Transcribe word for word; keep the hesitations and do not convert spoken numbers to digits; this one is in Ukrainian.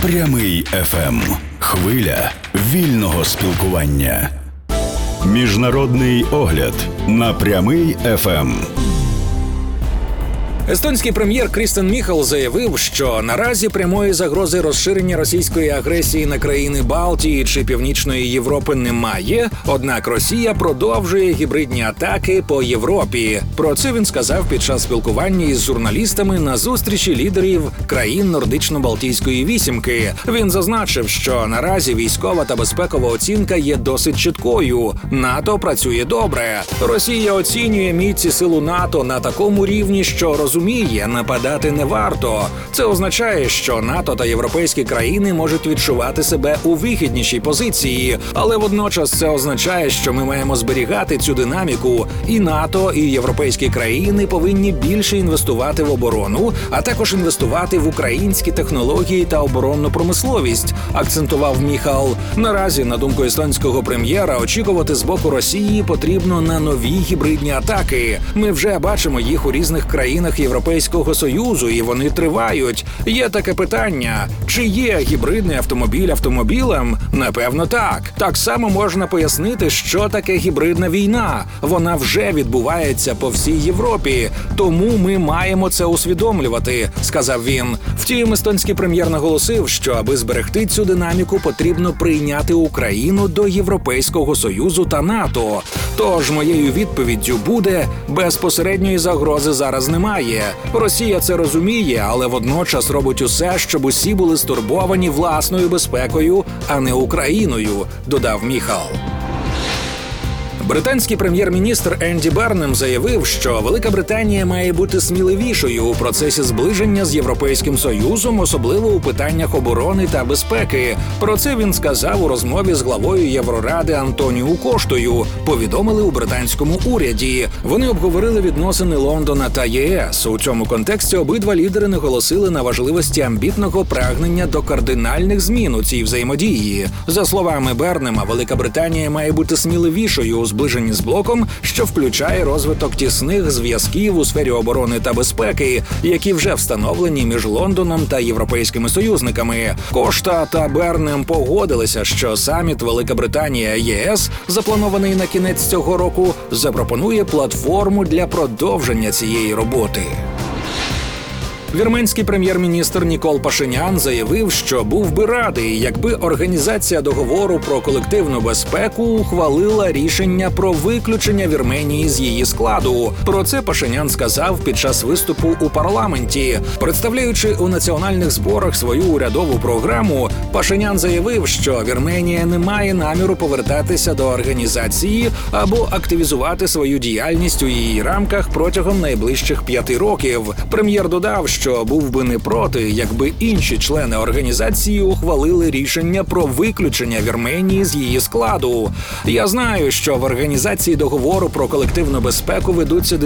Прямий еф ем. Хвиля вільного спілкування. Міжнародний огляд на Прямий еф ем. Естонський прем'єр Крістен Міхал заявив, що наразі прямої загрози розширення російської агресії на країни Балтії чи Північної Європи немає, однак Росія продовжує гібридні атаки по Європі. Про це він сказав під час спілкування із журналістами на зустрічі лідерів країн Нордично-Балтійської вісімки. Він зазначив, що наразі військова та безпекова оцінка є досить чіткою. НАТО працює добре. Росія оцінює міць і силу НАТО на такому рівні, що розуміє, Розуміє, нападати не варто. Це означає, що НАТО та європейські країни можуть відчувати себе у вигіднішій позиції, але водночас це означає, що ми маємо зберігати цю динаміку, і НАТО, і європейські країни повинні більше інвестувати в оборону, а також інвестувати в українські технології та оборонну промисловість, акцентував Міхал. Наразі, на думку естонського прем'єра, очікувати з боку Росії потрібно на нові гібридні атаки. Ми вже бачимо їх у різних країнах Європейського Союзу, і вони тривають. Є таке питання: чи є гібридний автомобіль автомобілем? Напевно, так. Так само можна пояснити, що таке гібридна війна. Вона вже відбувається по всій Європі, тому ми маємо це усвідомлювати, сказав він. Втім, естонський прем'єр наголосив, що аби зберегти цю динаміку, потрібно прийняти Україну до Європейського Союзу та НАТО. Тож моєю відповіддю буде: безпосередньої загрози зараз немає. Росія це розуміє, але водночас робить усе, щоб усі були стурбовані власною безпекою, а не Україною, додав Міхал. Британський прем'єр-міністр Енді Бернем заявив, що Велика Британія має бути сміливішою у процесі зближення з Європейським Союзом, особливо у питаннях оборони та безпеки. Про це він сказав у розмові з главою Євроради Антоніу Коштою, повідомили у британському уряді. Вони обговорили відносини Лондона та ЄС. У цьому контексті обидва лідери наголосили на важливості амбітного прагнення до кардинальних змін у цій взаємодії. За словами Бернема, Велика Британія має бути сміливішою у зближенні з блоком, що включає розвиток тісних зв'язків у сфері оборони та безпеки, які вже встановлені між Лондоном та європейськими союзниками. Кошта та Бернем погодилися, що саміт Велика Британія-ЄС, запланований на кінець цього року, запропонує платформу для продовження цієї роботи. Вірменський прем'єр-міністр Нікол Пашинян заявив, що був би радий, якби Організація договору про колективну безпеку ухвалила рішення про виключення Вірменії з її складу. Про це Пашинян сказав під час виступу у парламенті. Представляючи у національних зборах свою урядову програму, Пашинян заявив, що Вірменія не має наміру повертатися до організації або активізувати свою діяльність у її рамках протягом найближчих п'яти років. Прем'єр додав, що був би не проти, якби інші члени організації ухвалили рішення про виключення Вірменії з її складу. Я знаю, що в Організації договору про колективну безпеку ведуться